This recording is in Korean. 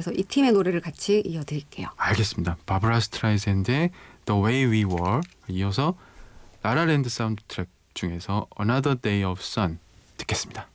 그래서 이 팀의 노래를 같이 이어드릴게요. 알겠습니다. 바브라 스트라이샌드의 The Way We Were, 이어서 라라랜드 사운드 트랙 중에서 Another Day of Sun 듣겠습니다.